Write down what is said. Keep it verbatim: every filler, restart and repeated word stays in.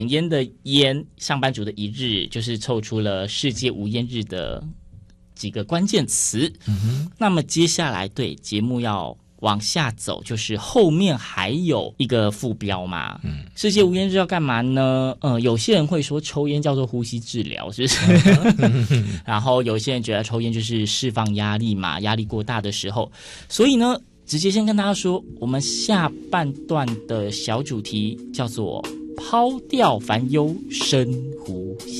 烟的烟，上班族的一日，就是凑出了世界无烟日的几个关键词。嗯哼，那么接下来对节目要往下走，就是后面还有一个副标嘛。嗯，世界无烟日要干嘛呢？呃，有些人会说抽烟叫做呼吸治疗，是不是？然后有些人觉得抽烟就是释放压力嘛，压力过大的时候。所以呢，直接先跟大家说，我们下半段的小主题叫做抛掉烦忧，深呼吸。